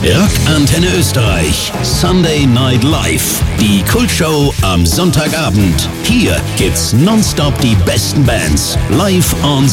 Rock Antenne Österreich. Sunday Night Live. Die Kultshow am Sonntagabend. Hier gibt's nonstop die besten Bands live on